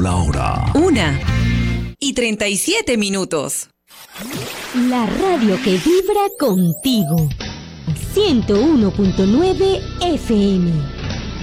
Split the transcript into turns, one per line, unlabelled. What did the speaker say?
la hora.
1:37.
La radio que vibra contigo. 101.9 FM.